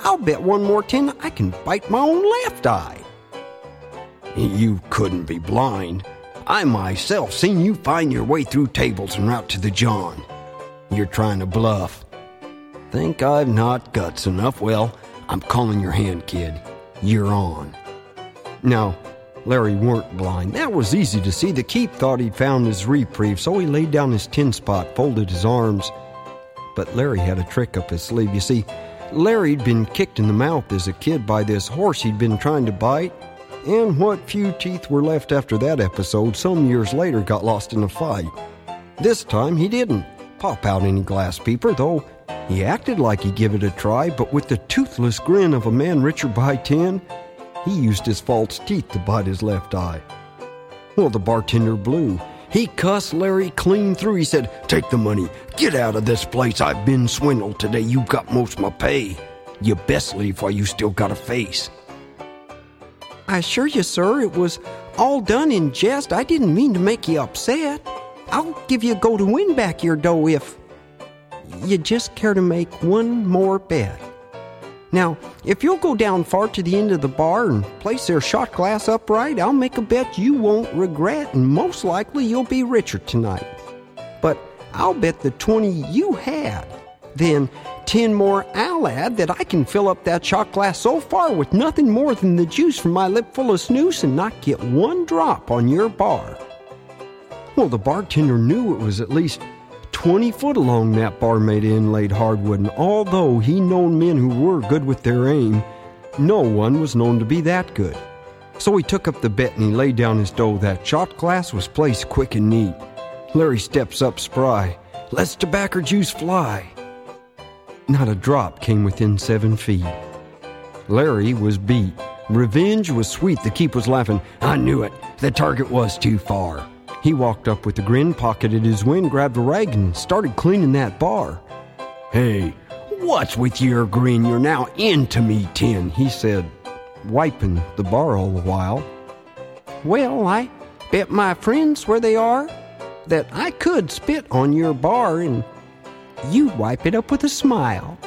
I'll bet one more tin I can bite my own left eye." "You couldn't be blind. I myself seen you find your way through tables en route to the John. You're trying to bluff." "Think I've not guts enough? Well, I'm calling your hand, kid. You're on." Now, Larry weren't blind. That was easy to see. The Keep thought he'd found his reprieve, so he laid down his tin spot, folded his arms. But Larry had a trick up his sleeve. You see, Larry'd been kicked in the mouth as a kid by this horse he'd been trying to bite, and what few teeth were left after that episode some years later got lost in a fight. This time he didn't pop out any glass peeper, though he acted like he'd give it a try, but with the toothless grin of a man richer by 10, he used his false teeth to bite his left eye. Well, the bartender blew. He cussed Larry clean through. He said, "Take the money. Get out of this place. I've been swindled today. You got most of my pay. You best leave while you still got a face." "I assure you, sir, it was all done in jest. I didn't mean to make you upset. I'll give you a go to win back your dough if you just care to make one more bet. Now, if you'll go down far to the end of the bar and place their shot glass upright, I'll make a bet you won't regret, and most likely you'll be richer tonight. But I'll bet the 20 you had. Then 10 more I'll add that I can fill up that shot glass so far with nothing more than the juice from my lip full of snooze and not get one drop on your bar." Well, the bartender knew it was at least 20 foot along that bar made of inlaid hardwood, and although he known men who were good with their aim, no one was known to be that good. So he took up the bet and he laid down his dough. That shot glass was placed quick and neat. Larry steps up spry. "Let's tobacco juice fly." Not a drop came within 7 feet. Larry was beat. Revenge was sweet. The Keep was laughing. "I knew it. The target was too far." He walked up with a grin, pocketed his wind, grabbed a rag, and started cleaning that bar. "Hey, what's with your grin? You're now into me, tin," he said, wiping the bar all the while. "Well, I bet my friends where they are that I could spit on your bar and you'd wipe it up with a smile."